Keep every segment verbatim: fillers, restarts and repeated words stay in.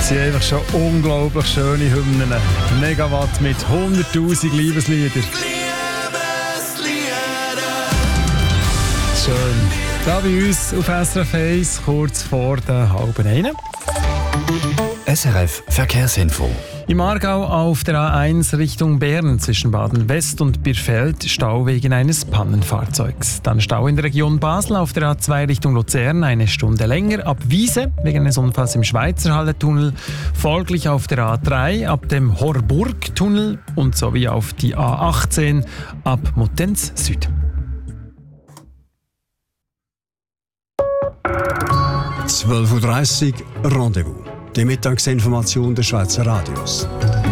Es sind einfach schon unglaublich schöne Hymnen. Megawatt mit hunderttausend Liebeslieder. Schön. Da bei uns auf S R F eins, kurz vor der halben einen. S R F Verkehrsinfo. Im Aargau auf der A eins Richtung Bern zwischen Baden-West und Birfeld Stau wegen eines Pannenfahrzeugs. Dann Stau in der Region Basel auf der A zwei Richtung Luzern eine Stunde länger. Ab Wiese wegen eines Unfalls im Schweizerhalle-Tunnel. Folglich auf der A drei ab dem Horburg-Tunnel und sowie auf die A achtzehn ab Muttenz Süd. zwölf Uhr dreißig Rendezvous. Die Mittagsinformation des Schweizer Radios.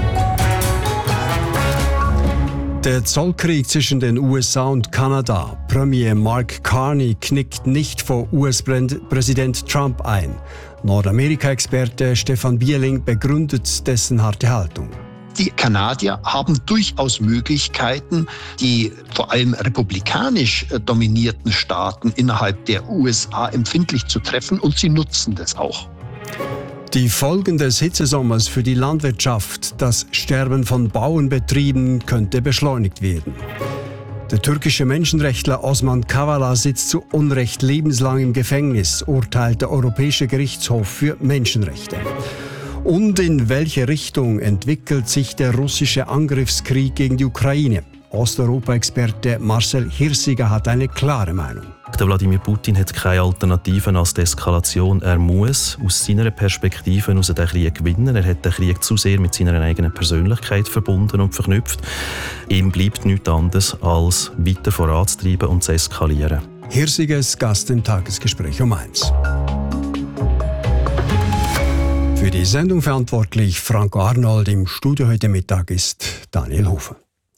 Der Zollkrieg zwischen den U S A und Kanada. Premier Mark Carney knickt nicht vor U S-Präsident Trump ein. Nordamerika-Experte Stefan Bierling begründet dessen harte Haltung. Die Kanadier haben durchaus Möglichkeiten, die vor allem republikanisch dominierten Staaten innerhalb der U S A empfindlich zu treffen, und sie nutzen das auch. Die Folgen des Hitzesommers für die Landwirtschaft, das Sterben von Bauernbetrieben, könnte beschleunigt werden. Der türkische Menschenrechtler Osman Kavala sitzt zu Unrecht lebenslang im Gefängnis, urteilt der Europäische Gerichtshof für Menschenrechte. Und in welche Richtung entwickelt sich der russische Angriffskrieg gegen die Ukraine? Osteuropa-Experte Marcel Hirsiger hat eine klare Meinung. Der Wladimir Putin hat keine Alternativen als die Eskalation. Er muss aus seiner Perspektive heraus den Krieg gewinnen. Er hat den Krieg zu sehr mit seiner eigenen Persönlichkeit verbunden und verknüpft. Ihm bleibt nichts anderes, als weiter voranzutreiben und zu eskalieren. Hirsiges Gast im Tagesgespräch um eins. Für die Sendung verantwortlich Franco Arnold. Im Studio heute Mittag ist Daniel Hofer.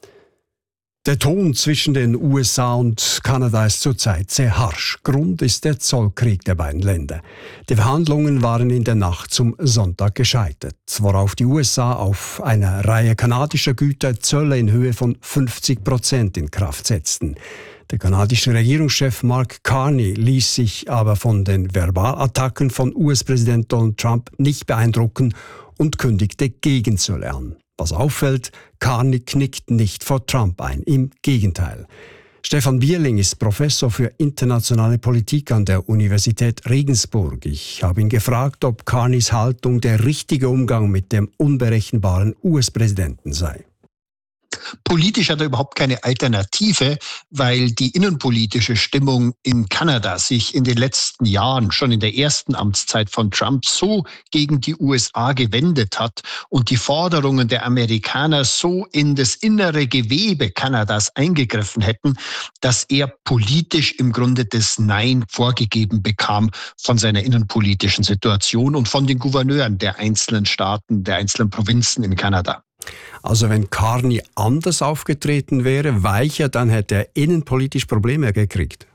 Der Ton zwischen den U S A und Kanada ist zurzeit sehr harsch. Grund ist der Zollkrieg der beiden Länder. Die Verhandlungen waren in der Nacht zum Sonntag gescheitert, worauf die U S A auf eine Reihe kanadischer Güter Zölle in Höhe von fünfzig Prozent in Kraft setzten. Der kanadische Regierungschef Mark Carney ließ sich aber von den Verbalattacken von U S-Präsident Donald Trump nicht beeindrucken und kündigte Gegenzölle an. Was auffällt, Carney knickt nicht vor Trump ein, im Gegenteil. Stefan Bierling ist Professor für internationale Politik an der Universität Regensburg. Ich habe ihn gefragt, ob Carneys Haltung der richtige Umgang mit dem unberechenbaren U S-Präsidenten sei. Politisch hat er überhaupt keine Alternative, weil die innenpolitische Stimmung in Kanada sich in den letzten Jahren, schon in der ersten Amtszeit von Trump, so gegen die U S A gewendet hat und die Forderungen der Amerikaner so in das innere Gewebe Kanadas eingegriffen hätten, dass er politisch im Grunde das Nein vorgegeben bekam von seiner innenpolitischen Situation und von den Gouverneuren der einzelnen Staaten, der einzelnen Provinzen in Kanada. Also wenn Carney anders aufgetreten wäre, weicher, dann hätte er innenpolitisch Probleme gekriegt.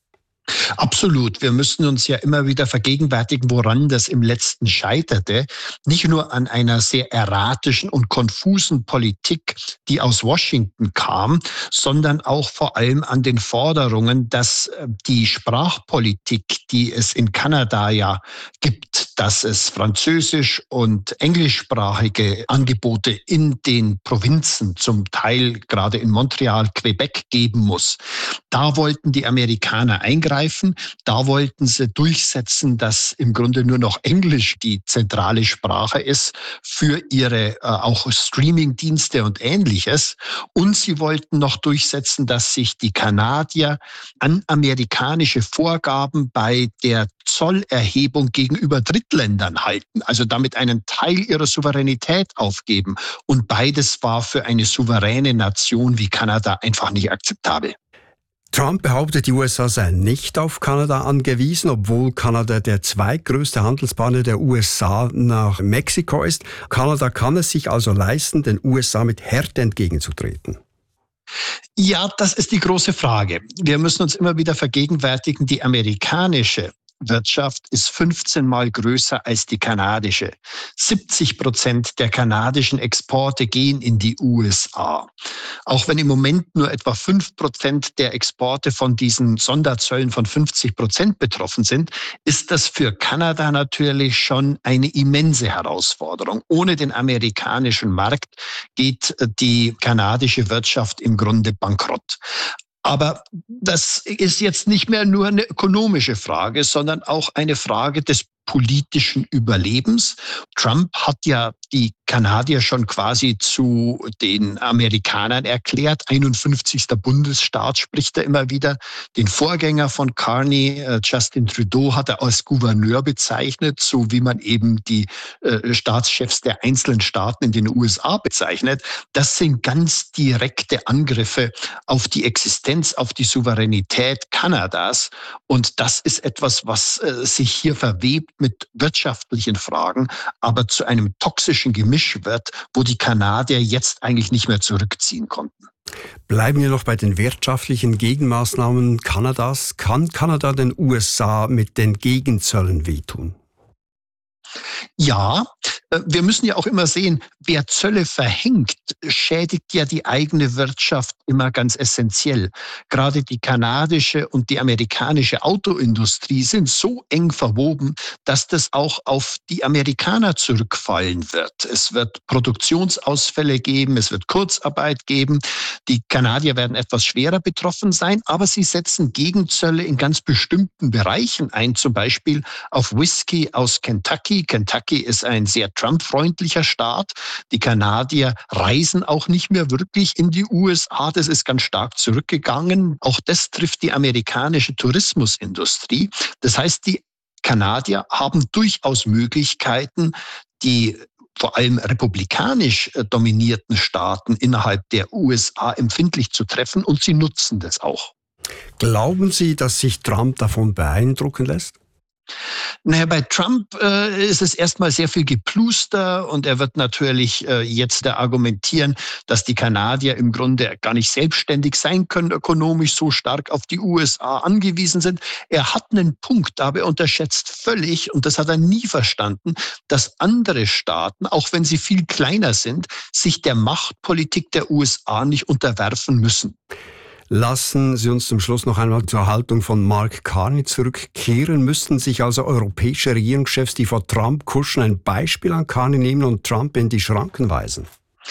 Absolut. Wir müssen uns ja immer wieder vergegenwärtigen, woran das im Letzten scheiterte. Nicht nur an einer sehr erratischen und konfusen Politik, die aus Washington kam, sondern auch vor allem an den Forderungen, dass die Sprachpolitik, die es in Kanada ja gibt, dass es französisch- und englischsprachige Angebote in den Provinzen, zum Teil gerade in Montreal, Quebec, geben muss. Da wollten die Amerikaner eingreifen. Da wollten sie durchsetzen, dass im Grunde nur noch Englisch die zentrale Sprache ist für ihre äh, auch Streaming-Dienste und Ähnliches. Und sie wollten noch durchsetzen, dass sich die Kanadier an amerikanische Vorgaben bei der Zollerhebung gegenüber Drittländern halten, also damit einen Teil ihrer Souveränität aufgeben. Und beides war für eine souveräne Nation wie Kanada einfach nicht akzeptabel. Trump behauptet, die U S A seien nicht auf Kanada angewiesen, obwohl Kanada der zweitgrößte Handelspartner der U S A nach Mexiko ist. Kanada kann es sich also leisten, den U S A mit Härte entgegenzutreten. Ja, das ist die große Frage. Wir müssen uns immer wieder vergegenwärtigen, die amerikanische Wirtschaft ist fünfzehn Mal größer als die kanadische. siebzig Prozent der kanadischen Exporte gehen in die U S A. Auch wenn im Moment nur etwa fünf Prozent der Exporte von diesen Sonderzöllen von fünfzig Prozent betroffen sind, ist das für Kanada natürlich schon eine immense Herausforderung. Ohne den amerikanischen Markt geht die kanadische Wirtschaft im Grunde bankrott. Aber das ist jetzt nicht mehr nur eine ökonomische Frage, sondern auch eine Frage des politischen Überlebens. Trump hat ja die Kanadier schon quasi zu den Amerikanern erklärt. einundfünfzigster Bundesstaat spricht er immer wieder. Den Vorgänger von Carney, Justin Trudeau, hat er als Gouverneur bezeichnet, so wie man eben die äh, Staatschefs der einzelnen Staaten in den U S A bezeichnet. Das sind ganz direkte Angriffe auf die Existenz, auf die Souveränität Kanadas. Und das ist etwas, was äh, sich hier verwebt mit wirtschaftlichen Fragen, aber zu einem toxischen Gemisch wird, wo die Kanadier jetzt eigentlich nicht mehr zurückziehen konnten. Bleiben wir noch bei den wirtschaftlichen Gegenmaßnahmen Kanadas. Kann Kanada den U S A mit den Gegenzöllen wehtun? Ja, wir müssen ja auch immer sehen, wer Zölle verhängt, schädigt ja die eigene Wirtschaft immer ganz essentiell. Gerade die kanadische und die amerikanische Autoindustrie sind so eng verwoben, dass das auch auf die Amerikaner zurückfallen wird. Es wird Produktionsausfälle geben, es wird Kurzarbeit geben. Die Kanadier werden etwas schwerer betroffen sein, aber sie setzen Gegenzölle in ganz bestimmten Bereichen ein, zum Beispiel auf Whisky aus Kentucky. Kentucky ist ein sehr Trump-freundlicher Staat. Die Kanadier reisen auch nicht mehr wirklich in die U S A. Das ist ganz stark zurückgegangen. Auch das trifft die amerikanische Tourismusindustrie. Das heißt, die Kanadier haben durchaus Möglichkeiten, die vor allem republikanisch dominierten Staaten innerhalb der U S A empfindlich zu treffen, und sie nutzen das auch. Glauben Sie, dass sich Trump davon beeindrucken lässt? Naja, bei Trump äh, ist es erstmal sehr viel Gepluster, und er wird natürlich äh, jetzt da argumentieren, dass die Kanadier im Grunde gar nicht selbstständig sein können, ökonomisch so stark auf die U S A angewiesen sind. Er hat einen Punkt, aber er unterschätzt völlig, und das hat er nie verstanden, dass andere Staaten, auch wenn sie viel kleiner sind, sich der Machtpolitik der U S A nicht unterwerfen müssen. Lassen Sie uns zum Schluss noch einmal zur Haltung von Mark Carney zurückkehren. Müssten sich also europäische Regierungschefs, die vor Trump kuschen, ein Beispiel an Carney nehmen und Trump in die Schranken weisen?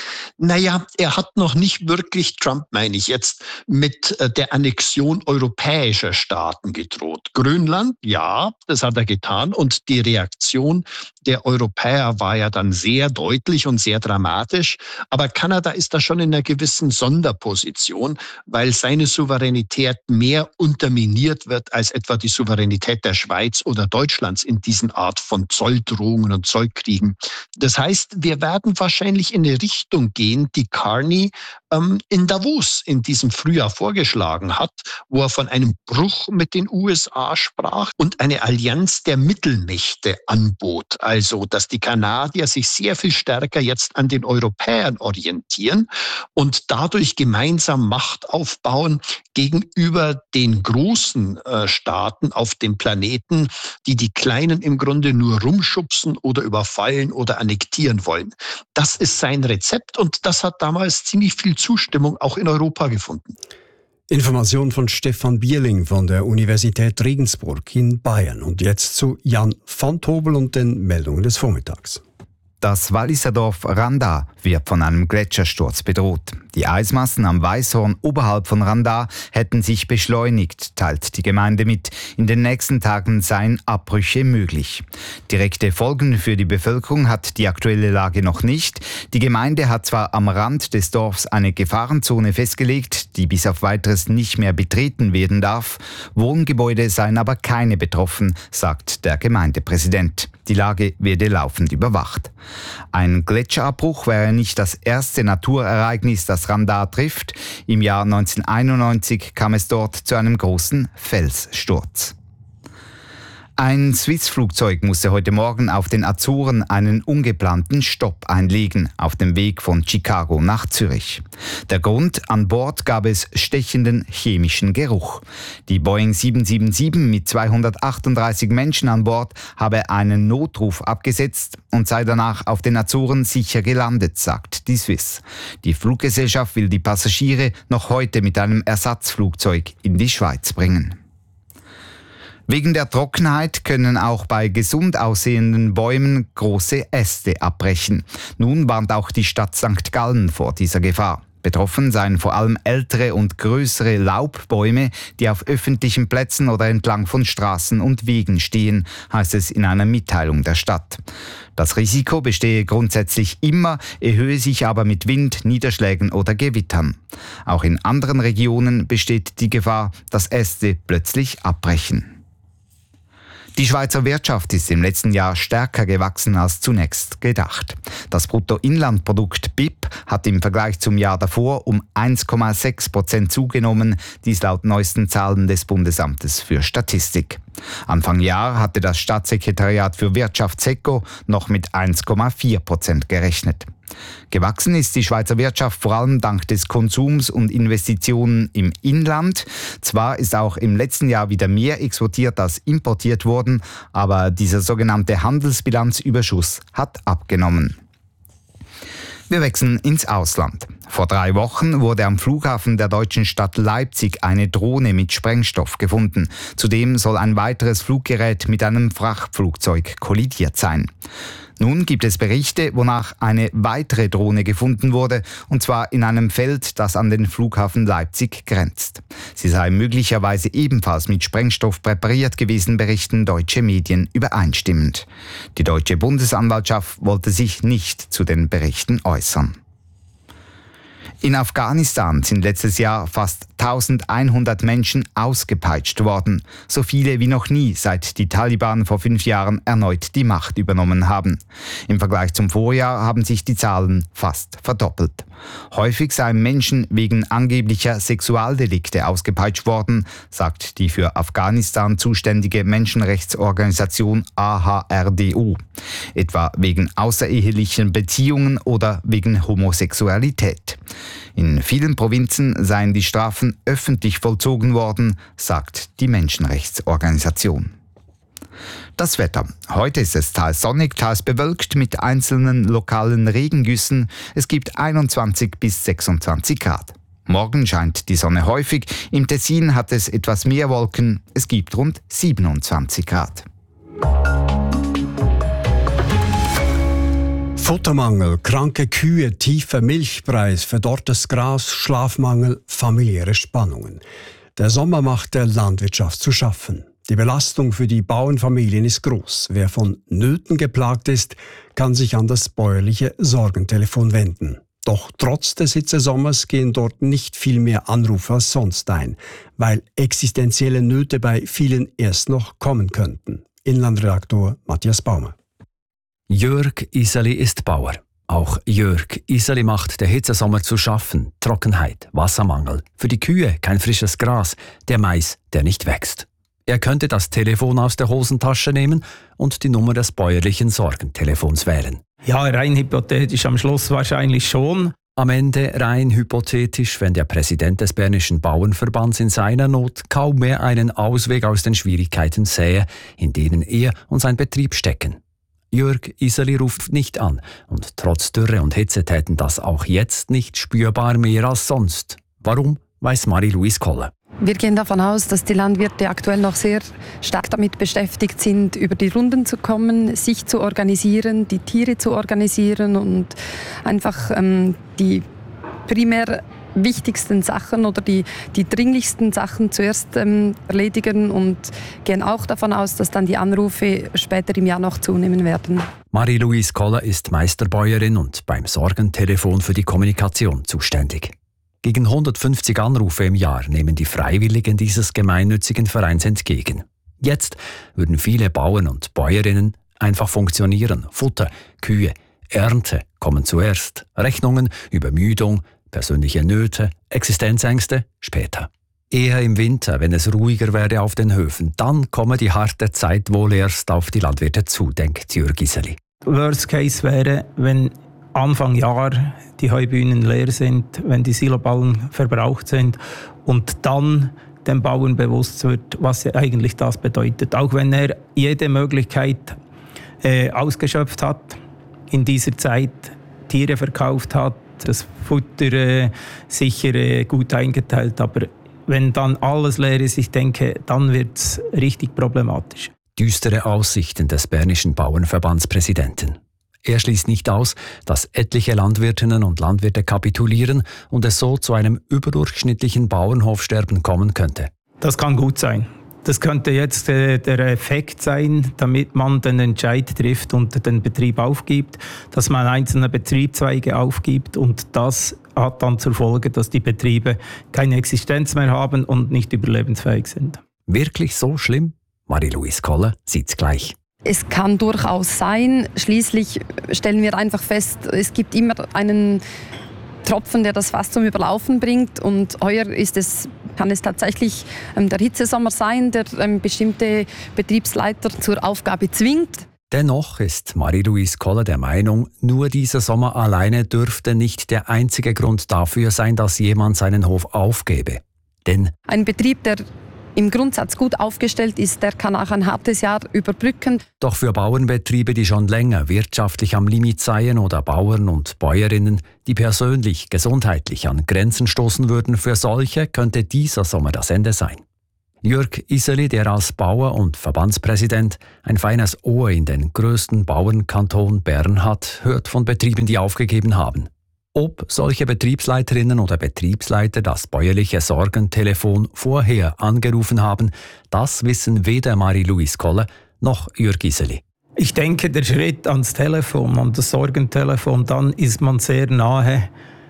Naja, er hat noch nicht wirklich, Trump meine ich jetzt, mit der Annexion europäischer Staaten gedroht. Grönland, ja, das hat er getan, und die Reaktion der Europäer war ja dann sehr deutlich und sehr dramatisch. Aber Kanada ist da schon in einer gewissen Sonderposition, weil seine Souveränität mehr unterminiert wird als etwa die Souveränität der Schweiz oder Deutschlands in diesen Art von Zolldrohungen und Zollkriegen. Das heißt, wir werden wahrscheinlich in eine Richtung gehen, die Carney ähm, in Davos in diesem Frühjahr vorgeschlagen hat, wo er von einem Bruch mit den U S A sprach und eine Allianz der Mittelmächte anbot. Also, dass die Kanadier sich sehr viel stärker jetzt an den Europäern orientieren und dadurch gemeinsam Macht aufbauen gegenüber den großen äh, Staaten auf dem Planeten, die die Kleinen im Grunde nur rumschubsen oder überfallen oder annektieren wollen. Das ist sein Rezept, und das hat damals ziemlich viel Zustimmung auch in Europa gefunden. Information von Stefan Bierling von der Universität Regensburg in Bayern. Und jetzt zu Jan van Tobel und den Meldungen des Vormittags. Das Walliser Dorf Randa wird von einem Gletschersturz bedroht. Die Eismassen am Weißhorn oberhalb von Randa hätten sich beschleunigt, teilt die Gemeinde mit. In den nächsten Tagen seien Abbrüche möglich. Direkte Folgen für die Bevölkerung hat die aktuelle Lage noch nicht. Die Gemeinde hat zwar am Rand des Dorfs eine Gefahrenzone festgelegt, die bis auf Weiteres nicht mehr betreten werden darf. Wohngebäude seien aber keine betroffen, sagt der Gemeindepräsident. Die Lage werde laufend überwacht. Ein Gletscherabbruch wäre nicht das erste Naturereignis, das Randa trifft. Im Jahr neunzehnhunderteinundneunzig kam es dort zu einem großen Felssturz. Ein Swiss-Flugzeug musste heute Morgen auf den Azoren einen ungeplanten Stopp einlegen, auf dem Weg von Chicago nach Zürich. Der Grund: an Bord gab es stechenden chemischen Geruch. Die Boeing sieben sieben sieben mit zweihundertachtunddreißig Menschen an Bord habe einen Notruf abgesetzt und sei danach auf den Azoren sicher gelandet, sagt die Swiss. Die Fluggesellschaft will die Passagiere noch heute mit einem Ersatzflugzeug in die Schweiz bringen. Wegen der Trockenheit können auch bei gesund aussehenden Bäumen große Äste abbrechen. Nun warnt auch die Stadt Sankt Gallen vor dieser Gefahr. Betroffen seien vor allem ältere und größere Laubbäume, die auf öffentlichen Plätzen oder entlang von Straßen und Wegen stehen, heißt es in einer Mitteilung der Stadt. Das Risiko bestehe grundsätzlich immer, erhöhe sich aber mit Wind, Niederschlägen oder Gewittern. Auch in anderen Regionen besteht die Gefahr, dass Äste plötzlich abbrechen. Die Schweizer Wirtschaft ist im letzten Jahr stärker gewachsen als zunächst gedacht. Das Bruttoinlandprodukt B I P hat im Vergleich zum Jahr davor um eins Komma sechs Prozent zugenommen, dies laut neuesten Zahlen des Bundesamtes für Statistik. Anfang Jahr hatte das Staatssekretariat für Wirtschaft SECO noch mit eins Komma vier Prozent gerechnet. Gewachsen ist die Schweizer Wirtschaft vor allem dank des Konsums und Investitionen im Inland. Zwar ist auch im letzten Jahr wieder mehr exportiert als importiert worden, aber dieser sogenannte Handelsbilanzüberschuss hat abgenommen. Wir wechseln ins Ausland. Vor drei Wochen wurde am Flughafen der deutschen Stadt Leipzig eine Drohne mit Sprengstoff gefunden. Zudem soll ein weiteres Fluggerät mit einem Frachtflugzeug kollidiert sein. Nun gibt es Berichte, wonach eine weitere Drohne gefunden wurde, und zwar in einem Feld, das an den Flughafen Leipzig grenzt. Sie sei möglicherweise ebenfalls mit Sprengstoff präpariert gewesen, berichten deutsche Medien übereinstimmend. Die deutsche Bundesanwaltschaft wollte sich nicht zu den Berichten äußern. In Afghanistan sind letztes Jahr fast eintausendeinhundert Menschen ausgepeitscht worden. So viele wie noch nie, seit die Taliban vor fünf Jahren erneut die Macht übernommen haben. Im Vergleich zum Vorjahr haben sich die Zahlen fast verdoppelt. Häufig seien Menschen wegen angeblicher Sexualdelikte ausgepeitscht worden, sagt die für Afghanistan zuständige Menschenrechtsorganisation A H R D U. Etwa wegen außerehelichen Beziehungen oder wegen Homosexualität. In vielen Provinzen seien die Strafen öffentlich vollzogen worden, sagt die Menschenrechtsorganisation. Das Wetter. Heute ist es teils sonnig, teils bewölkt mit einzelnen lokalen Regengüssen. Es gibt einundzwanzig bis sechsundzwanzig Grad. Morgen scheint die Sonne häufig. Im Tessin hat es etwas mehr Wolken. Es gibt rund siebenundzwanzig Grad. Futtermangel, kranke Kühe, tiefer Milchpreis, verdorrtes Gras, Schlafmangel, familiäre Spannungen. Der Sommer macht der Landwirtschaft zu schaffen. Die Belastung für die Bauernfamilien ist groß. Wer von Nöten geplagt ist, kann sich an das bäuerliche Sorgentelefon wenden. Doch trotz des Hitzesommers gehen dort nicht viel mehr Anrufe als sonst ein, weil existenzielle Nöte bei vielen erst noch kommen könnten. Inlandredaktor Matthias Baumer. Jörg Iseli ist Bauer. Auch Jörg Iseli macht der Hitzesommer zu schaffen. Trockenheit, Wassermangel, für die Kühe kein frisches Gras, der Mais, der nicht wächst. Er könnte das Telefon aus der Hosentasche nehmen und die Nummer des bäuerlichen Sorgentelefons wählen. Ja, rein hypothetisch am Schluss wahrscheinlich schon. Am Ende rein hypothetisch, wenn der Präsident des Bernischen Bauernverbands in seiner Not kaum mehr einen Ausweg aus den Schwierigkeiten sähe, in denen er und sein Betrieb stecken. Jörg Iseli ruft nicht an und trotz Dürre und Hitze täten das auch jetzt nicht spürbar mehr als sonst. Warum, weiß Marie-Louise Koller. Wir gehen davon aus, dass die Landwirte aktuell noch sehr stark damit beschäftigt sind, über die Runden zu kommen, sich zu organisieren, die Tiere zu organisieren und einfach ähm, die primär wichtigsten Sachen oder die, die dringlichsten Sachen zuerst ähm, erledigen und gehen auch davon aus, dass dann die Anrufe später im Jahr noch zunehmen werden. Marie-Louise Koller ist Meisterbäuerin und beim Sorgentelefon für die Kommunikation zuständig. Gegen hundertfünfzig Anrufe im Jahr nehmen die Freiwilligen dieses gemeinnützigen Vereins entgegen. Jetzt würden viele Bauern und Bäuerinnen einfach funktionieren. Futter, Kühe, Ernte kommen zuerst. Rechnungen, Übermüdung, persönliche Nöte, Existenzängste später. Eher im Winter, wenn es ruhiger werde auf den Höfen. Dann komme die harte Zeit wohl erst auf die Landwirte zu, denkt Jürg Iseli. Worst Case wäre, wenn Anfang Jahr die Heubühnen leer sind, wenn die Siloballen verbraucht sind und dann dem Bauern bewusst wird, was eigentlich das bedeutet. Auch wenn er jede Möglichkeit äh, ausgeschöpft hat, in dieser Zeit Tiere verkauft hat, das Futter äh, sicher äh, gut eingeteilt, aber wenn dann alles leer ist, ich denke, dann wird es richtig problematisch. Düstere Aussichten des bernischen Bauernverbandspräsidenten. Er schließt nicht aus, dass etliche Landwirtinnen und Landwirte kapitulieren und es so zu einem überdurchschnittlichen Bauernhofsterben kommen könnte. Das kann gut sein. Das könnte jetzt äh, der Effekt sein, damit man den Entscheid trifft und den Betrieb aufgibt, dass man einzelne Betriebszweige aufgibt und das hat dann zur Folge, dass die Betriebe keine Existenz mehr haben und nicht überlebensfähig sind. Wirklich so schlimm? Marie-Louise Koller sieht's gleich. Es kann durchaus sein. Schließlich stellen wir einfach fest, es gibt immer einen Tropfen, der das Fass zum Überlaufen bringt. Und heuer ist es, kann es tatsächlich ähm, der Hitzesommer sein, der ähm, bestimmte Betriebsleiter zur Aufgabe zwingt. Dennoch ist Marie-Louise Koller der Meinung, nur dieser Sommer alleine dürfte nicht der einzige Grund dafür sein, dass jemand seinen Hof aufgebe. Denn ein Betrieb, der im Grundsatz gut aufgestellt ist, der kann auch ein hartes Jahr überbrücken. Doch für Bauernbetriebe, die schon länger wirtschaftlich am Limit seien oder Bauern und Bäuerinnen, die persönlich, gesundheitlich an Grenzen stoßen würden, für solche könnte dieser Sommer das Ende sein. Jürg Iseli, der als Bauer und Verbandspräsident ein feines Ohr in den grössten Bauernkanton Bern hat, hört von Betrieben, die aufgegeben haben. Ob solche Betriebsleiterinnen oder Betriebsleiter das bäuerliche Sorgentelefon vorher angerufen haben, das wissen weder Marie-Louise Koller noch Jürg Iseli. Ich denke, der Schritt ans Telefon, an das Sorgentelefon, dann ist man sehr nahe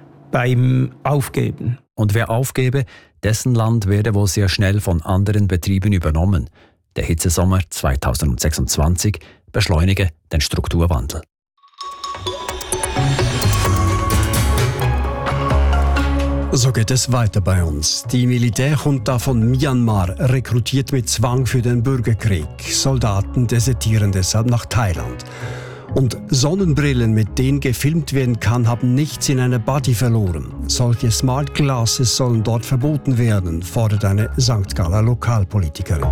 beim Aufgeben. Und wer aufgebe, dessen Land werde wohl sehr schnell von anderen Betrieben übernommen. Der Hitzesommer zweitausendsechsundzwanzig beschleunige den Strukturwandel. So geht es weiter bei uns. Die Militärjunta von Myanmar rekrutiert mit Zwang für den Bürgerkrieg. Soldaten desertieren deshalb nach Thailand. Und Sonnenbrillen, mit denen gefilmt werden kann, haben nichts in einer Body verloren. Solche Smart Glasses sollen dort verboten werden, fordert eine Sankt Galler Lokalpolitikerin.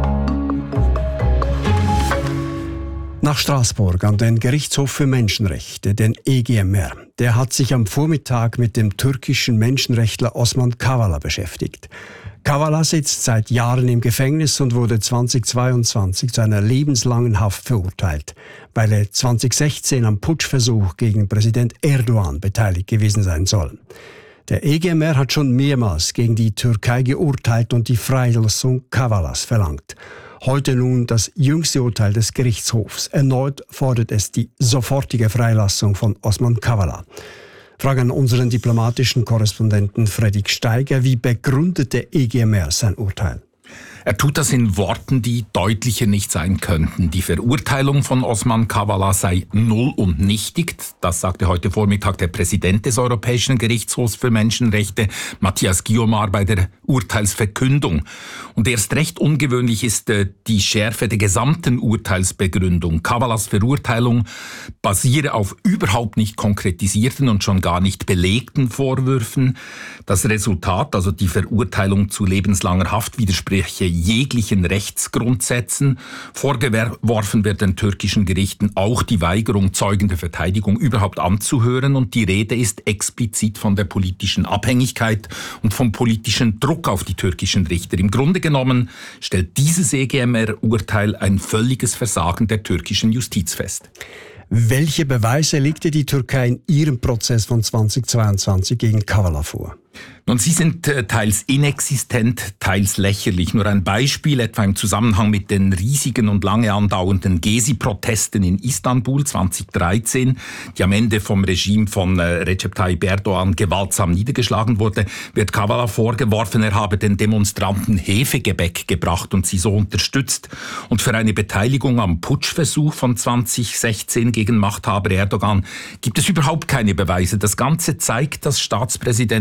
Nach Straßburg an den Gerichtshof für Menschenrechte, den E G M R. Der hat sich am Vormittag mit dem türkischen Menschenrechtler Osman Kavala beschäftigt. Kavala sitzt seit Jahren im Gefängnis und wurde zweitausendzweiundzwanzig zu einer lebenslangen Haft verurteilt, weil er zweitausendsechzehn am Putschversuch gegen Präsident Erdogan beteiligt gewesen sein soll. Der E G M R hat schon mehrmals gegen die Türkei geurteilt und die Freilassung Kavalas verlangt. Heute nun das jüngste Urteil des Gerichtshofs. Erneut fordert es die sofortige Freilassung von Osman Kavala. Frage an unseren diplomatischen Korrespondenten Fredrik Steiger. Wie begründet der E G M R sein Urteil? Er tut das in Worten, die deutlicher nicht sein könnten. Die Verurteilung von Osman Kavala sei null und nichtig. Das sagte heute Vormittag der Präsident des Europäischen Gerichtshofs für Menschenrechte, Matthias Guillaumard, bei der Urteilsverkündung. Und erst recht ungewöhnlich ist äh, die Schärfe der gesamten Urteilsbegründung. Kavalas Verurteilung basiere auf überhaupt nicht konkretisierten und schon gar nicht belegten Vorwürfen. Das Resultat, also die Verurteilung zu lebenslanger Haft, widerspreche jeglichen Rechtsgrundsätzen. Vorgeworfen wird den türkischen Gerichten auch die Weigerung, Zeugen der Verteidigung überhaupt anzuhören. Und die Rede ist explizit von der politischen Abhängigkeit und vom politischen Druck auf die türkischen Richter. Im Grunde genommen stellt dieses E G M R-Urteil ein völliges Versagen der türkischen Justiz fest. Welche Beweise legte die Türkei in ihrem Prozess von zweitausendzweiundzwanzig gegen Kavala vor? Nun, sie sind äh, teils inexistent, teils lächerlich. Nur ein Beispiel, etwa im Zusammenhang mit den riesigen und lange andauernden Gezi-Protesten in Istanbul zweitausenddreizehn, die am Ende vom Regime von äh, Recep Tayyip Erdogan gewaltsam niedergeschlagen wurde, wird Kavala vorgeworfen, er habe den Demonstranten Hefegebäck gebracht und sie so unterstützt. Und für eine Beteiligung am Putschversuch von zweitausendsechzehn gegen Machthaber Erdogan gibt es überhaupt keine Beweise. Das Ganze zeigt, dass Staatspräsident Erdogan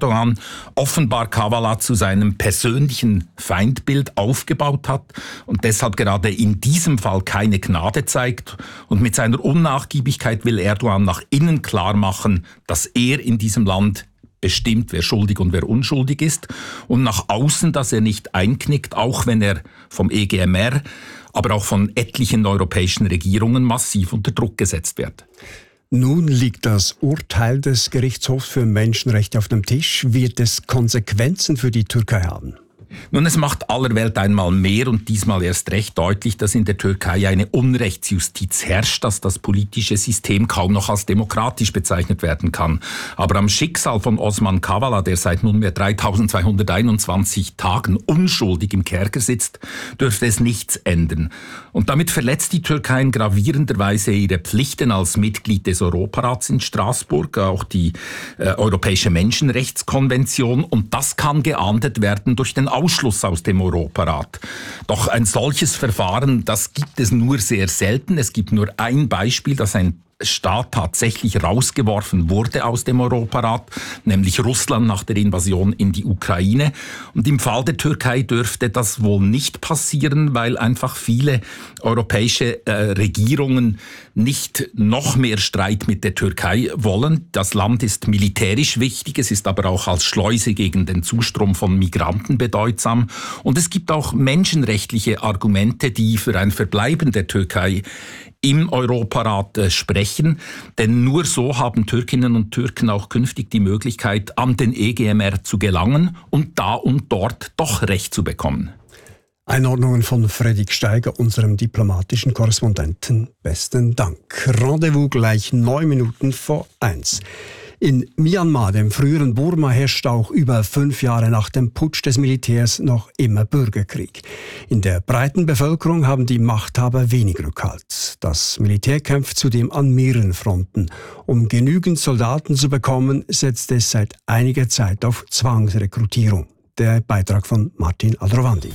Erdogan offenbar Kavala zu seinem persönlichen Feindbild aufgebaut hat und deshalb gerade in diesem Fall keine Gnade zeigt. Und mit seiner Unnachgiebigkeit will Erdogan nach innen klar machen, dass er in diesem Land bestimmt, wer schuldig und wer unschuldig ist. Und nach außen, dass er nicht einknickt, auch wenn er vom E G M R, aber auch von etlichen europäischen Regierungen massiv unter Druck gesetzt wird. Nun liegt das Urteil des Gerichtshofs für Menschenrechte auf dem Tisch. Wird es Konsequenzen für die Türkei haben? Nun, es macht aller Welt einmal mehr und diesmal erst recht deutlich, dass in der Türkei eine Unrechtsjustiz herrscht, dass das politische System kaum noch als demokratisch bezeichnet werden kann. Aber am Schicksal von Osman Kavala, der seit nunmehr dreitausendzweihunderteinundzwanzig Tagen unschuldig im Kerker sitzt, dürfte es nichts ändern. Und damit verletzt die Türkei in gravierender Weise ihre Pflichten als Mitglied des Europarats in Straßburg, auch die äh, Europäische Menschenrechtskonvention. Und das kann geahndet werden durch den Ausschluss aus dem Europarat. Doch ein solches Verfahren, das gibt es nur sehr selten. Es gibt nur ein Beispiel, dass ein Staat tatsächlich rausgeworfen wurde aus dem Europarat, nämlich Russland nach der Invasion in die Ukraine. Und im Fall der Türkei dürfte das wohl nicht passieren, weil einfach viele europäische äh, Regierungen nicht noch mehr Streit mit der Türkei wollen. Das Land ist militärisch wichtig, es ist aber auch als Schleuse gegen den Zustrom von Migranten bedeutsam. Und es gibt auch menschenrechtliche Argumente, die für ein Verbleiben der Türkei im Europarat äh, sprechen, denn nur so haben Türkinnen und Türken auch künftig die Möglichkeit, an den E G M R zu gelangen und da und dort doch Recht zu bekommen. Einordnungen von Fredrik Steiger, unserem diplomatischen Korrespondenten. Besten Dank. Rendezvous gleich neun Minuten vor eins. In Myanmar, dem früheren Burma, herrscht auch über fünf Jahre nach dem Putsch des Militärs noch immer Bürgerkrieg. In der breiten Bevölkerung haben die Machthaber wenig Rückhalt. Das Militär kämpft zudem an mehreren Fronten. Um genügend Soldaten zu bekommen, setzt es seit einiger Zeit auf Zwangsrekrutierung. Der Beitrag von Martin Aldrovandi.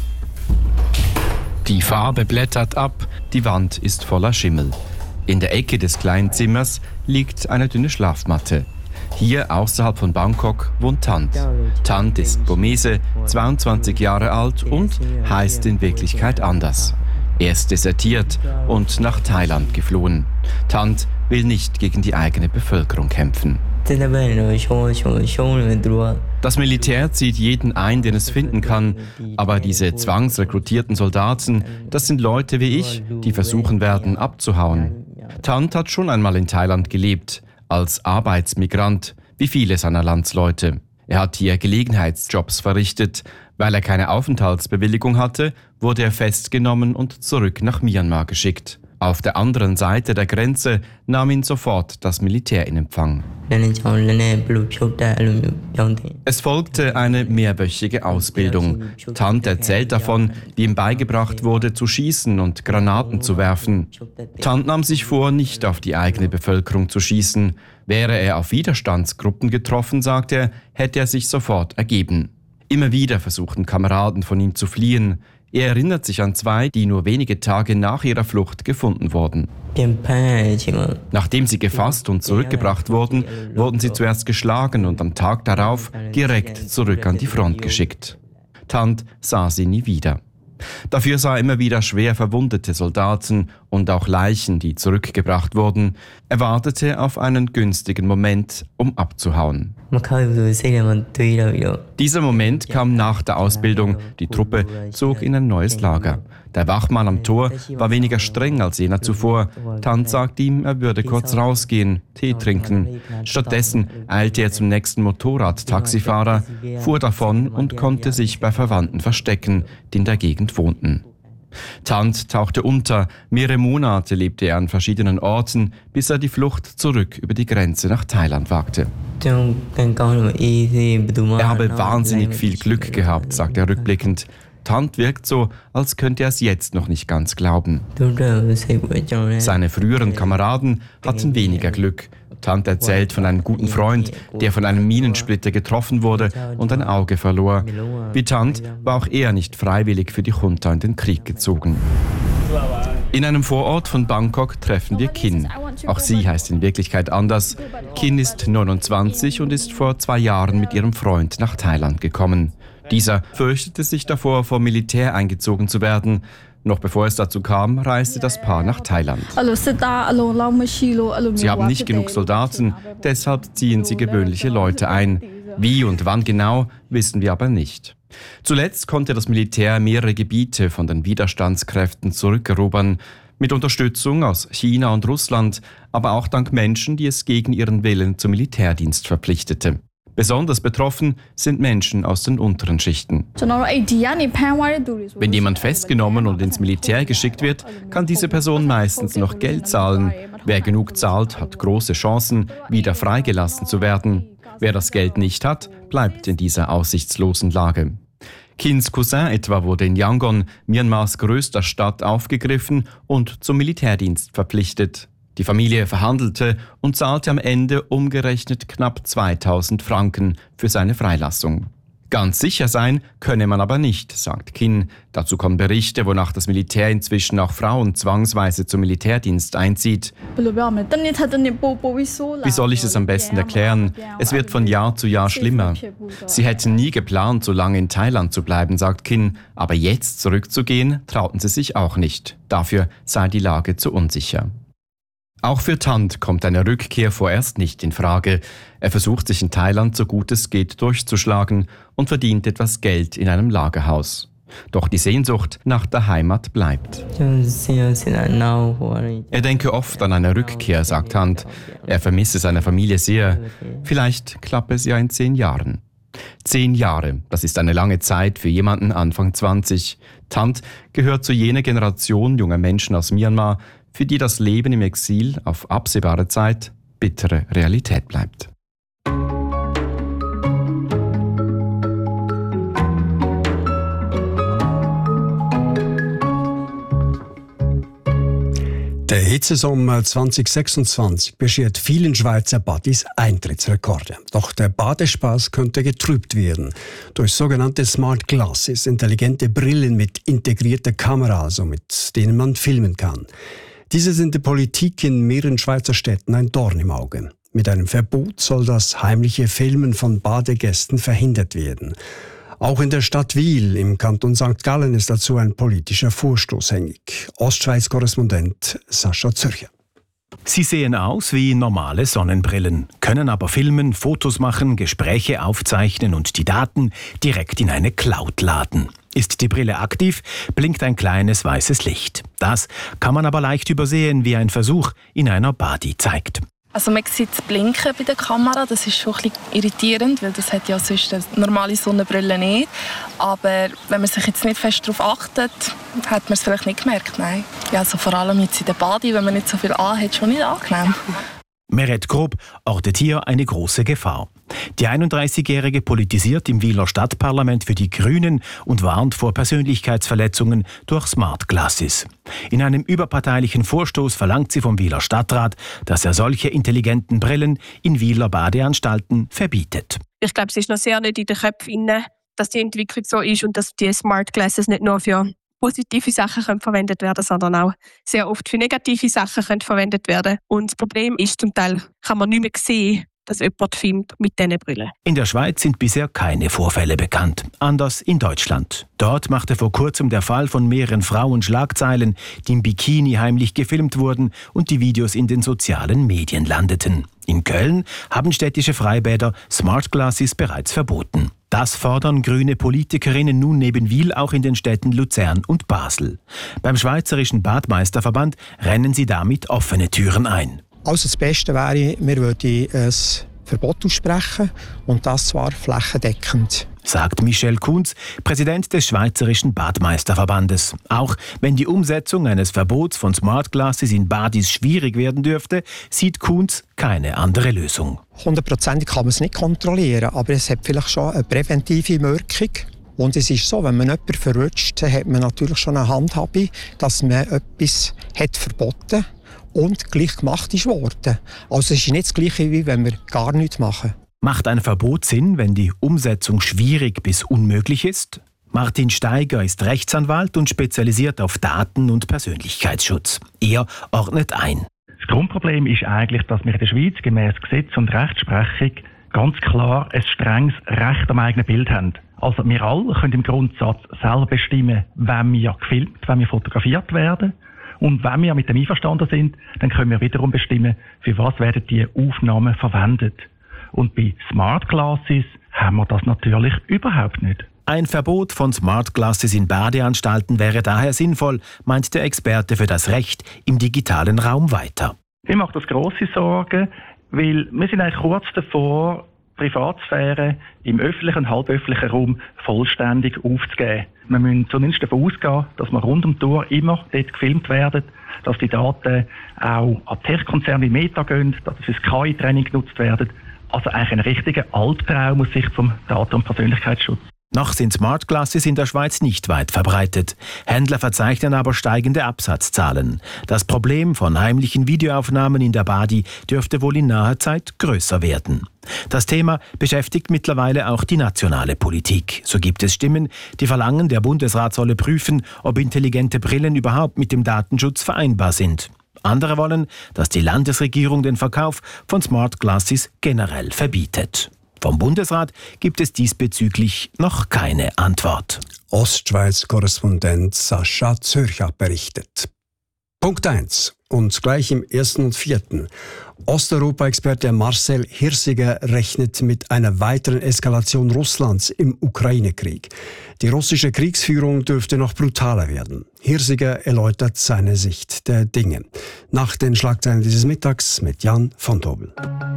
Die Farbe blättert ab, die Wand ist voller Schimmel. In der Ecke des kleinen Zimmers liegt eine dünne Schlafmatte. Hier außerhalb von Bangkok wohnt Tant. Tant ist Burmese, zweiundzwanzig Jahre alt und heißt in Wirklichkeit anders. Er ist desertiert und nach Thailand geflohen. Tant will nicht gegen die eigene Bevölkerung kämpfen. Das Militär zieht jeden ein, den es finden kann. Aber diese zwangsrekrutierten Soldaten, das sind Leute wie ich, die versuchen werden, abzuhauen. Tant hat schon einmal in Thailand gelebt, als Arbeitsmigrant, wie viele seiner Landsleute. Er hat hier Gelegenheitsjobs verrichtet. Weil er keine Aufenthaltsbewilligung hatte, wurde er festgenommen und zurück nach Myanmar geschickt. Auf der anderen Seite der Grenze nahm ihn sofort das Militär in Empfang. Es folgte eine mehrwöchige Ausbildung. Tant erzählt davon, wie ihm beigebracht wurde, zu schießen und Granaten zu werfen. Tant nahm sich vor, nicht auf die eigene Bevölkerung zu schießen. Wäre er auf Widerstandsgruppen getroffen, sagt er, hätte er sich sofort ergeben. Immer wieder versuchten Kameraden von ihm zu fliehen. Er erinnert sich an zwei, die nur wenige Tage nach ihrer Flucht gefunden wurden. Nachdem sie gefasst und zurückgebracht wurden, wurden sie zuerst geschlagen und am Tag darauf direkt zurück an die Front geschickt. Tant sah sie nie wieder. Dafür sah er immer wieder schwer verwundete Soldaten und auch Leichen, die zurückgebracht wurden. Er wartete auf einen günstigen Moment, um abzuhauen. Dieser Moment kam nach der Ausbildung. Die Truppe zog in ein neues Lager. Der Wachmann am Tor war weniger streng als jener zuvor. Tant sagte ihm, er würde kurz rausgehen, Tee trinken. Stattdessen eilte er zum nächsten Motorrad-Taxifahrer, fuhr davon und konnte sich bei Verwandten verstecken, die in der Gegend wohnten. Tant tauchte unter. Mehrere Monate lebte er an verschiedenen Orten, bis er die Flucht zurück über die Grenze nach Thailand wagte. Er habe wahnsinnig viel Glück gehabt, sagt er rückblickend. Tant wirkt so, als könnte er es jetzt noch nicht ganz glauben. Seine früheren Kameraden hatten weniger Glück. Tant erzählt von einem guten Freund, der von einem Minensplitter getroffen wurde und ein Auge verlor. Wie Tant war auch er nicht freiwillig für die Junta in den Krieg gezogen. In einem Vorort von Bangkok treffen wir Kin. Auch sie heißt in Wirklichkeit anders. Kin ist neunundzwanzig und ist vor zwei Jahren mit ihrem Freund nach Thailand gekommen. Dieser fürchtete sich davor, vom Militär eingezogen zu werden. Noch bevor es dazu kam, reiste das Paar nach Thailand. Sie haben nicht genug Soldaten, deshalb ziehen sie gewöhnliche Leute ein. Wie und wann genau, wissen wir aber nicht. Zuletzt konnte das Militär mehrere Gebiete von den Widerstandskräften zurückerobern, mit Unterstützung aus China und Russland, aber auch dank Menschen, die es gegen ihren Willen zum Militärdienst verpflichtete. Besonders betroffen sind Menschen aus den unteren Schichten. Wenn jemand festgenommen und ins Militär geschickt wird, kann diese Person meistens noch Geld zahlen. Wer genug zahlt, hat große Chancen, wieder freigelassen zu werden. Wer das Geld nicht hat, bleibt in dieser aussichtslosen Lage. Kins Cousin etwa wurde in Yangon, Myanmars größter Stadt, aufgegriffen und zum Militärdienst verpflichtet. Die Familie verhandelte und zahlte am Ende umgerechnet knapp zweitausend Franken für seine Freilassung. Ganz sicher sein könne man aber nicht, sagt Kin. Dazu kommen Berichte, wonach das Militär inzwischen auch Frauen zwangsweise zum Militärdienst einzieht. Wie soll ich es am besten erklären? Es wird von Jahr zu Jahr schlimmer. Sie hätten nie geplant, so lange in Thailand zu bleiben, sagt Kin. Aber jetzt zurückzugehen, trauten sie sich auch nicht. Dafür sei die Lage zu unsicher. Auch für Thant kommt eine Rückkehr vorerst nicht in Frage. Er versucht sich in Thailand so gut es geht durchzuschlagen und verdient etwas Geld in einem Lagerhaus. Doch die Sehnsucht nach der Heimat bleibt. Er denke oft an eine Rückkehr, sagt Thant. Er vermisse seine Familie sehr. Vielleicht klappe es ja in zehn Jahren. Zehn Jahre, das ist eine lange Zeit für jemanden Anfang zwanzig. Thant gehört zu jener Generation junger Menschen aus Myanmar, für die das Leben im Exil auf absehbare Zeit bittere Realität bleibt. Der Hitzesommer zwanzig sechsundzwanzig beschert vielen Schweizer Badis Eintrittsrekorde. Doch der Badespaß könnte getrübt werden durch sogenannte Smart Glasses, intelligente Brillen mit integrierter Kamera, also mit denen man filmen kann. Diese sind der Politik in mehreren Schweizer Städten ein Dorn im Auge. Mit einem Verbot soll das heimliche Filmen von Badegästen verhindert werden. Auch in der Stadt Wil im Kanton Sankt Gallen ist dazu ein politischer Vorstoß hängig. Ostschweiz-Korrespondent Sascha Zürcher. Sie sehen aus wie normale Sonnenbrillen, können aber filmen, Fotos machen, Gespräche aufzeichnen und die Daten direkt in eine Cloud laden. Ist die Brille aktiv, blinkt ein kleines weißes Licht. Das kann man aber leicht übersehen, wie ein Versuch in einer Badi zeigt. Also man sieht das Blinken bei der Kamera, das ist schon ein bisschen irritierend, weil das hat ja sonst eine normale Sonnenbrille nicht. Aber wenn man sich jetzt nicht fest darauf achtet, hat man es vielleicht nicht gemerkt, nein. Ja, also vor allem jetzt in der Badi, wenn man nicht so viel anhat, schon nicht angenehm. Meret Grob ortet hier eine große Gefahr. Die einunddreißigjährige politisiert im Wiler Stadtparlament für die Grünen und warnt vor Persönlichkeitsverletzungen durch Smart Glasses. In einem überparteilichen Vorstoß verlangt sie vom Wiler Stadtrat, dass er solche intelligenten Brillen in Wiler Badeanstalten verbietet. Ich glaube, es ist noch sehr nicht in den Köpfen, dass die Entwicklung so ist und dass die Smart Glasses nicht nur für positive Sachen können verwendet werden, sondern auch sehr oft für negative Sachen können verwendet werden. Und das Problem ist, zum Teil kann man nicht mehr sehen, dass jemand filmt mit diesen Brillen. In der Schweiz sind bisher keine Vorfälle bekannt. Anders in Deutschland. Dort machte vor kurzem der Fall von mehreren Frauen Schlagzeilen, die im Bikini heimlich gefilmt wurden und die Videos in den sozialen Medien landeten. In Köln haben städtische Freibäder Smart Glasses bereits verboten. Das fordern grüne Politikerinnen nun neben Wil auch in den Städten Luzern und Basel. Beim Schweizerischen Badmeisterverband rennen sie damit offene Türen ein. Also das Beste wäre, wir würden ein Verbot aussprechen und das zwar flächendeckend. Sagt Michel Kunz, Präsident des Schweizerischen Badmeisterverbandes. Auch wenn die Umsetzung eines Verbots von Smart Glasses in Badis schwierig werden dürfte, sieht Kunz keine andere Lösung. Hundertprozentig kann man es nicht kontrollieren, aber es hat vielleicht schon eine präventive Wirkung. Und es ist so, wenn man jemanden verrutscht, dann hat man natürlich schon eine Handhabe, dass man etwas hat verboten und gleich gemacht ist worden. Also es ist nicht das Gleiche, wie wenn wir gar nichts machen. Macht ein Verbot Sinn, wenn die Umsetzung schwierig bis unmöglich ist? Martin Steiger ist Rechtsanwalt und spezialisiert auf Daten- und Persönlichkeitsschutz. Er ordnet ein. Das Grundproblem ist eigentlich, dass wir in der Schweiz gemäß Gesetz und Rechtsprechung ganz klar ein strenges Recht am eigenen Bild haben. Also wir alle können im Grundsatz selber bestimmen, wenn wir gefilmt, wenn wir fotografiert werden. Und wenn wir mit dem einverstanden sind, dann können wir wiederum bestimmen, für was werden die Aufnahmen verwendet. Und bei Smart Glasses haben wir das natürlich überhaupt nicht. Ein Verbot von Smart Glasses in Badeanstalten wäre daher sinnvoll, meint der Experte für das Recht im digitalen Raum weiter. Mir macht das grosse Sorgen, weil wir sind eigentlich kurz davor, Privatsphäre im öffentlichen und halböffentlichen Raum vollständig aufzugeben. Wir müssen zumindest davon ausgehen, dass wir rund um die Tour immer dort gefilmt werden, dass die Daten auch an Tech-Konzerne wie Meta gehen, dass sie fürs K I-Training genutzt werden. Also eigentlich ein richtiger Albtraum aus Sicht vom Daten- und Persönlichkeitsschutz. Noch sind Smart Glasses in der Schweiz nicht weit verbreitet. Händler verzeichnen aber steigende Absatzzahlen. Das Problem von heimlichen Videoaufnahmen in der Badi dürfte wohl in naher Zeit größer werden. Das Thema beschäftigt mittlerweile auch die nationale Politik. So gibt es Stimmen, die verlangen, der Bundesrat solle prüfen, ob intelligente Brillen überhaupt mit dem Datenschutz vereinbar sind. Andere wollen, dass die Landesregierung den Verkauf von Smart Glasses generell verbietet. Vom Bundesrat gibt es diesbezüglich noch keine Antwort. Ostschweiz-Korrespondent Sascha Zürcher berichtet. Punkt eins. Und gleich im ersten und vierten. Osteuropa-Experte Marcel Hirsiger rechnet mit einer weiteren Eskalation Russlands im Ukraine-Krieg. Die russische Kriegsführung dürfte noch brutaler werden. Hirsiger erläutert seine Sicht der Dinge. Nach den Schlagzeilen dieses Mittags mit Jan von Tobel.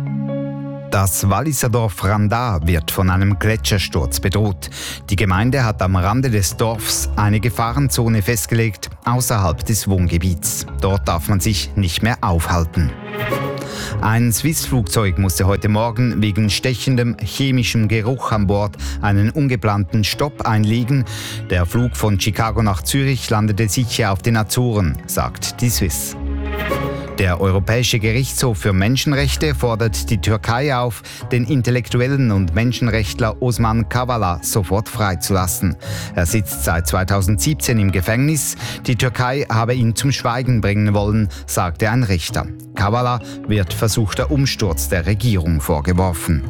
Das Walliser Dorf Randa wird von einem Gletschersturz bedroht. Die Gemeinde hat am Rande des Dorfs eine Gefahrenzone festgelegt, außerhalb des Wohngebiets. Dort darf man sich nicht mehr aufhalten. Ein Swiss-Flugzeug musste heute Morgen wegen stechendem chemischem Geruch an Bord einen ungeplanten Stopp einlegen. Der Flug von Chicago nach Zürich landete sicher auf den Azoren, sagt die Swiss. Der Europäische Gerichtshof für Menschenrechte fordert die Türkei auf, den Intellektuellen und Menschenrechtler Osman Kavala sofort freizulassen. Er sitzt seit zweitausendsiebzehn im Gefängnis. Die Türkei habe ihn zum Schweigen bringen wollen, sagte ein Richter. Kavala wird versuchter Umsturz der Regierung vorgeworfen.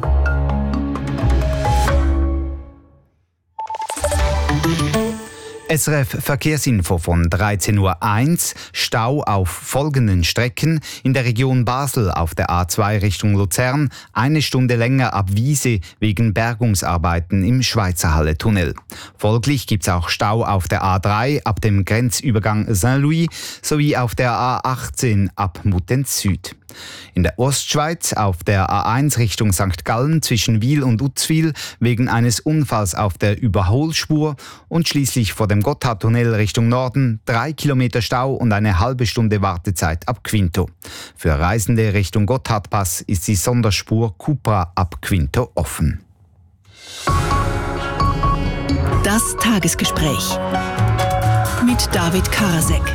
S R F Verkehrsinfo von dreizehn Uhr eins. Stau auf folgenden Strecken. In der Region Basel auf der A zwei Richtung Luzern. Eine Stunde länger ab Wiese wegen Bergungsarbeiten im Schweizerhalle-Tunnel. Folglich gibt es auch Stau auf der A drei ab dem Grenzübergang Saint-Louis sowie auf der A achtzehn ab Muttenz Süd. In der Ostschweiz auf der A eins Richtung Sankt Gallen zwischen Wil und Uzwil wegen eines Unfalls auf der Überholspur und schließlich vor dem Gotthardtunnel Richtung Norden drei Kilometer Stau und eine halbe Stunde Wartezeit ab Quinto. Für Reisende Richtung Gotthardpass ist die Sonderspur Cupra ab Quinto offen. Das Tagesgespräch mit David Karasek.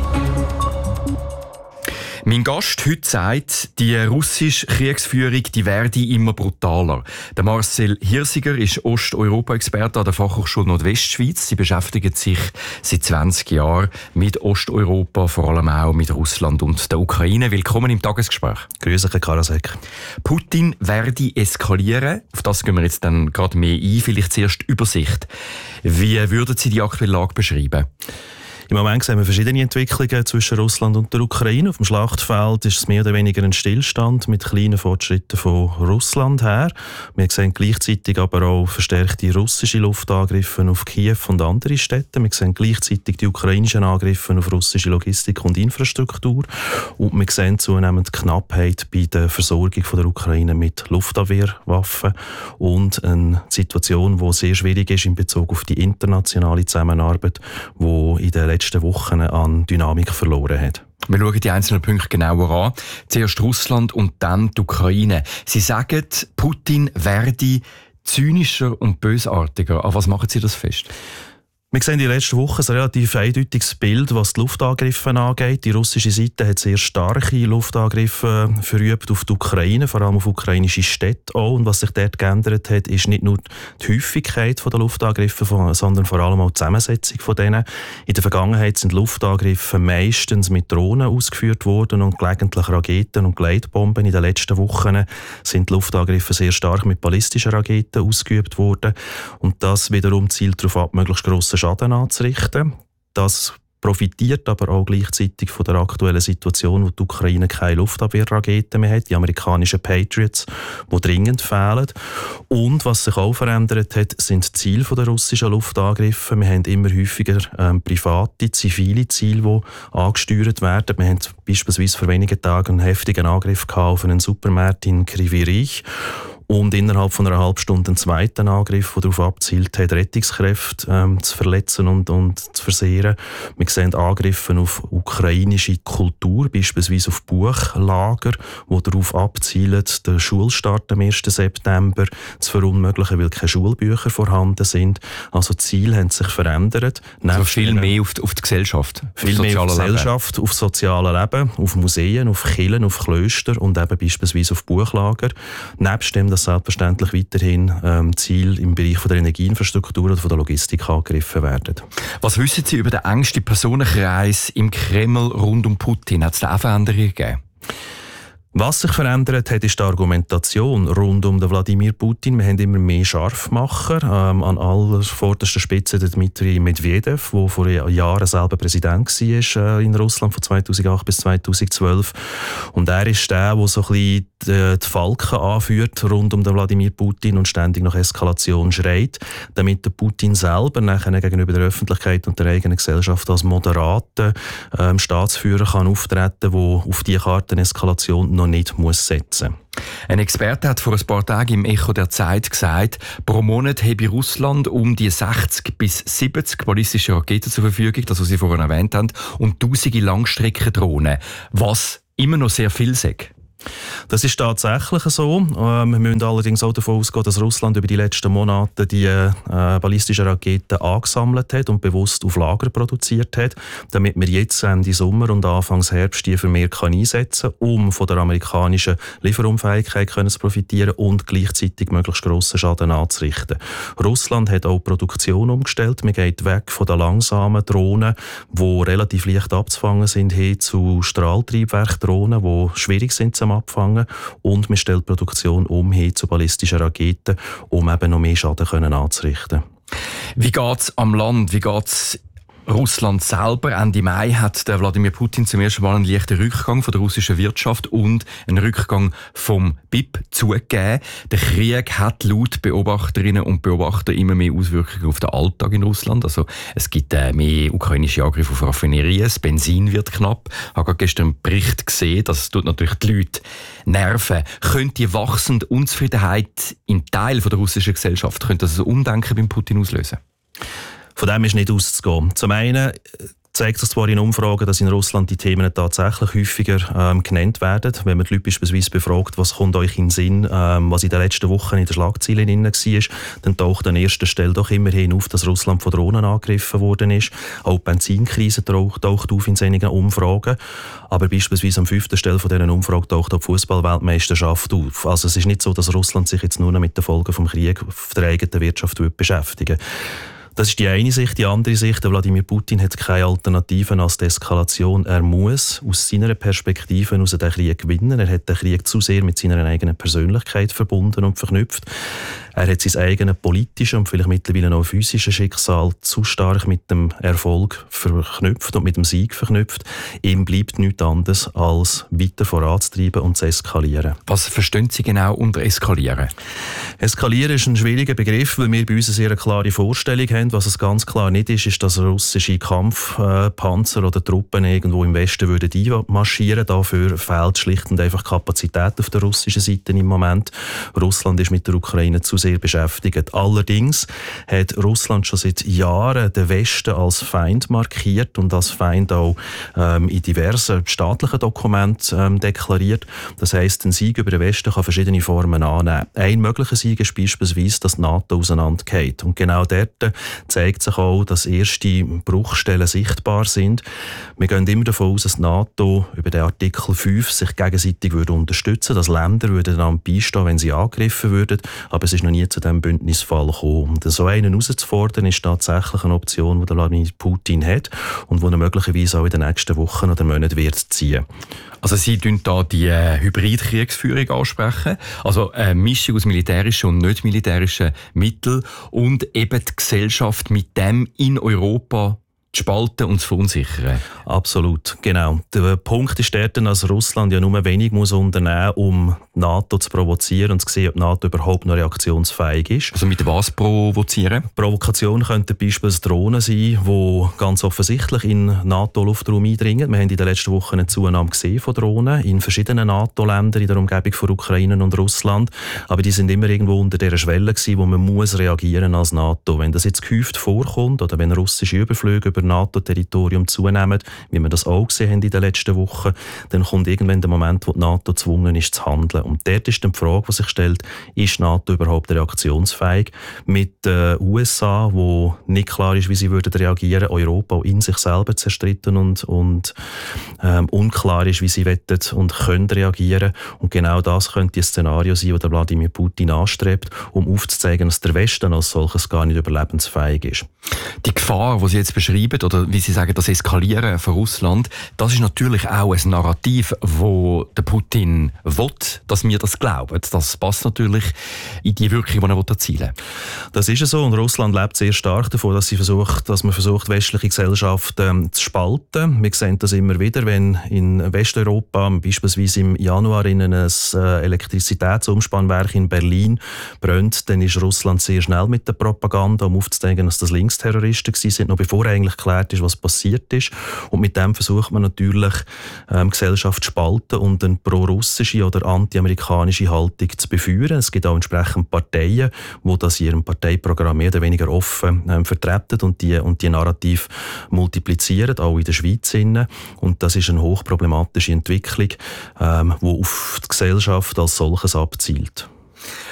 Mein Gast heute sagt, die russische Kriegsführung die werde immer brutaler. Der Marcel Hirsiger ist Osteuropa-Experte an der Fachhochschule Nordwestschweiz. Sie beschäftigt sich seit zwanzig Jahren mit Osteuropa, vor allem auch mit Russland und der Ukraine. Willkommen im Tagesgespräch. Grüße, Herr Karasek. Putin werde eskalieren. Auf das gehen wir jetzt dann gerade mehr ein. Vielleicht zuerst Übersicht. Wie würden Sie die aktuelle Lage beschreiben? Im Moment sehen wir verschiedene Entwicklungen zwischen Russland und der Ukraine. Auf dem Schlachtfeld ist es mehr oder weniger ein Stillstand mit kleinen Fortschritten von Russland her. Wir sehen gleichzeitig aber auch verstärkte russische Luftangriffe auf Kiew und andere Städte. Wir sehen gleichzeitig die ukrainischen Angriffe auf russische Logistik und Infrastruktur. Und wir sehen zunehmend Knappheit bei der Versorgung der Ukraine mit Luftabwehrwaffen und eine Situation, die sehr schwierig ist in Bezug auf die internationale Zusammenarbeit, die in den letzten Wochen an Dynamik verloren hat. Wir schauen die einzelnen Punkte genauer an. Zuerst Russland und dann die Ukraine. Sie sagen, Putin werde zynischer und bösartiger. An was machen Sie das fest? Wir sehen in den letzten Wochen ein relativ eindeutiges Bild, was die Luftangriffe angeht. Die russische Seite hat sehr starke Luftangriffe verübt auf die Ukraine, vor allem auf ukrainische Städte auch. Und was sich dort geändert hat, ist nicht nur die Häufigkeit der Luftangriffe, sondern vor allem auch die Zusammensetzung von denen. In der Vergangenheit sind Luftangriffe meistens mit Drohnen ausgeführt worden und gelegentlich Raketen und Gleitbomben. In den letzten Wochen sind die Luftangriffe sehr stark mit ballistischen Raketen ausgeübt worden. Und das wiederum zielt darauf ab, möglichst grossen Schaden anzurichten. Das profitiert aber auch gleichzeitig von der aktuellen Situation, wo die Ukraine keine Luftabwehrraketen mehr hat, die amerikanischen Patriots, die dringend fehlen. Und was sich auch verändert hat, sind die Ziele der russischen Luftangriffe. Wir haben immer häufiger ähm, private, zivile Ziele, die angesteuert werden. Wir haben beispielsweise vor wenigen Tagen einen heftigen Angriff auf einen Supermarkt in Kryvyi Rih. Und innerhalb von einer halben Stunde einen zweiten Angriff, der darauf abzielt hat, Rettungskräfte ähm, zu verletzen und, und zu versehren. Wir sehen Angriffe auf ukrainische Kultur, beispielsweise auf Buchlager, die darauf abzielen, den Schulstart am ersten September zu verunmöglichen, weil keine Schulbücher vorhanden sind. Also die Ziele haben sich verändert. Also viel mehr auf die, auf die Gesellschaft. Viel mehr auf die Gesellschaft, auf das soziale Leben, auf Museen, auf Kirchen, auf Klöster und eben beispielsweise auf Buchlager. Nebst dem, dass selbstverständlich weiterhin ähm, Ziele im Bereich von der Energieinfrastruktur oder von der Logistik angegriffen werden. Was wissen Sie über den engsten Personenkreis im Kreml rund um Putin? Hat es da auch Veränderungen gegeben? Was sich verändert hat, ist die Argumentation rund um den Wladimir Putin. Wir haben immer mehr Scharfmacher. Ähm, an aller vorderster Spitze der Dmitri Medvedev, der vor Jahren selber Präsident war äh, in Russland von zweitausendacht bis zweitausendzwölf. Und er ist der, der so ein bisschen die, die Falken anführt rund um den Wladimir Putin und ständig nach Eskalation schreit, damit der Putin selber nachher gegenüber der Öffentlichkeit und der eigenen Gesellschaft als moderater ähm, Staatsführer kann auftreten, der auf diese Karteneskalation noch nicht muss setzen. Ein Experte hat vor ein paar Tagen im Echo der Zeit gesagt, pro Monat habe Russland um die sechzig bis siebzig ballistische Raketen zur Verfügung, das was Sie vorhin erwähnt haben, und tausende Langstreckendrohnen, was immer noch sehr viel sagt. Das ist tatsächlich so. Wir müssen allerdings auch davon ausgehen, dass Russland über die letzten Monate die äh, ballistischen Raketen angesammelt hat und bewusst auf Lager produziert hat, damit wir jetzt Ende Sommer und Anfangs Herbst die vermehrt einsetzen können, um von der amerikanischen Lieferunfähigkeit zu profitieren und gleichzeitig möglichst grossen Schaden anzurichten. Russland hat auch die Produktion umgestellt. Man geht weg von den langsamen Drohnen, die relativ leicht abzufangen sind, hin zu Strahltriebwerkdrohnen, die schwierig sind zu abfangen, und man stellt die Produktion um hin zu ballistischen Raketen, um eben noch mehr Schaden können anzurichten. Wie geht es am Land? Wie geht es Russland selber? Ende Mai hat der Wladimir Putin zum ersten Mal einen leichten Rückgang von der russischen Wirtschaft und einen Rückgang vom B I P zugegeben. Der Krieg hat laut Beobachterinnen und Beobachter immer mehr Auswirkungen auf den Alltag in Russland. Also es gibt äh, mehr ukrainische Angriffe auf Raffinerien, das Benzin wird knapp. Ich habe gestern einen Bericht gesehen, das tut natürlich die Leute nerven. Könnte die wachsende Unzufriedenheit in Teil der russischen Gesellschaft, könnte das ein Umdenken beim Putin auslösen? Von dem ist nicht auszugehen. Zum einen zeigt es zwar in Umfragen, dass in Russland die Themen tatsächlich häufiger ähm, genannt werden. Wenn man die Leute beispielsweise befragt, was kommt euch in den Sinn, ähm, was in den letzten Wochen in den Schlagzeilen drin war, dann taucht an erster Stelle doch immerhin auf, dass Russland von Drohnen angegriffen worden ist. Auch die Benzinkrise taucht auf in einigen Umfragen. Aber beispielsweise am fünften Stelle von dieser Umfrage taucht auch die Fußball-Weltmeisterschaft auf. Also es ist nicht so, dass Russland sich jetzt nur noch mit den Folgen des Krieges auf der eigenen Wirtschaft beschäftigen. Das ist die eine Sicht. Die andere Sicht, der Wladimir Putin hat keine Alternativen als die Eskalation. Er muss aus seiner Perspektive aus den Krieg gewinnen. Er hat den Krieg zu sehr mit seiner eigenen Persönlichkeit verbunden und verknüpft. Er hat sein eigenes politisches und vielleicht mittlerweile auch physisches Schicksal zu stark mit dem Erfolg verknüpft und mit dem Sieg verknüpft. Ihm bleibt nichts anderes, als weiter voranzutreiben und zu eskalieren. Was verstehen Sie genau unter eskalieren? Eskalieren ist ein schwieriger Begriff, weil wir bei uns eine sehr klare Vorstellung haben. Was es ganz klar nicht ist, ist, dass russische Kampfpanzer oder Truppen irgendwo im Westen würden einmarschieren. Dafür fehlt schlicht und einfach Kapazität auf der russischen Seite im Moment. Russland ist mit der Ukraine zu sehr beschäftigt. Allerdings hat Russland schon seit Jahren den Westen als Feind markiert und als Feind auch ähm, in diversen staatlichen Dokumenten ähm, deklariert. Das heisst, ein Sieg über den Westen kann verschiedene Formen annehmen. Ein möglicher Sieg ist beispielsweise, dass die NATO auseinandergeht. Und genau dort zeigt sich auch, dass erste Bruchstellen sichtbar sind. Wir gehen immer davon aus, dass die NATO über den Artikel fünf sich gegenseitig würde unterstützen, dass Länder würden dann beistehen, wenn sie angegriffen würden. Aber es ist noch nie zu diesem Bündnisfall gekommen. Und so einen herauszufordern, ist tatsächlich eine Option, die Wladimir Putin hat und die er möglicherweise auch in den nächsten Wochen oder Monaten wird ziehen. Also Sie tun da die äh, Hybridkriegsführung ansprechen, also eine Mischung aus militärischen und nicht militärischen Mitteln und eben die Gesellschaft mit dem in Europa zu spalten und zu verunsichern. Absolut, genau. Der Punkt ist dort, dass Russland ja nur wenig muss unternehmen muss, um die NATO zu provozieren und zu sehen, ob die NATO überhaupt noch reaktionsfähig ist. Also mit was provozieren? Provokationen könnten beispielsweise Drohnen sein, die ganz offensichtlich in den NATO-Luftraum eindringen. Wir haben in den letzten Wochen eine Zunahme gesehen von Drohnen in verschiedenen NATO-Ländern in der Umgebung von Ukraine und Russland. Aber die sind immer irgendwo unter dieser Schwelle gewesen, wo man muss reagieren als NATO. Wenn das jetzt gehäuft vorkommt oder wenn russische Überflüge über NATO-Territorium zunehmen, wie wir das auch gesehen haben in den letzten Wochen, dann kommt irgendwann der Moment, wo die NATO gezwungen ist zu handeln. Und dort ist dann die Frage, die sich stellt, ist die NATO überhaupt reaktionsfähig? Mit den U S A, wo nicht klar ist, wie sie würden reagieren, Europa auch in sich selber zerstritten und, und ähm, unklar ist, wie sie wettet und können reagieren. Und genau das könnte ein Szenario sein, das der Wladimir Putin anstrebt, um aufzuzeigen, dass der Westen als solches gar nicht überlebensfähig ist. Die Gefahr, die Sie jetzt beschreiben, oder wie Sie sagen, das Eskalieren von Russland, das ist natürlich auch ein Narrativ, wo der Putin will, dass wir das glauben. Das passt natürlich in die Wirkung, die er erzielen will. Das ist so, und Russland lebt sehr stark davon, dass, sie versucht, dass man versucht, westliche Gesellschaft ähm, zu spalten. Wir sehen das immer wieder, wenn in Westeuropa, beispielsweise im Januar in ein äh, Elektrizitätsumspannwerk in Berlin brennt, dann ist Russland sehr schnell mit der Propaganda, um aufzuzeigen, dass das Linksterroristen sind, noch bevor eigentlich geklärt ist, was passiert ist. Und mit dem versucht man natürlich, ähm, Gesellschaft zu spalten und eine pro-russische oder anti-amerikanische Haltung zu befeuern. Es gibt auch entsprechend Parteien, die das in ihrem Parteiprogramm mehr oder weniger offen ähm, vertreten und die, und die Narrativ multiplizieren, auch in der Schweiz. Und das ist eine hochproblematische Entwicklung, ähm, die auf die Gesellschaft als solches abzielt.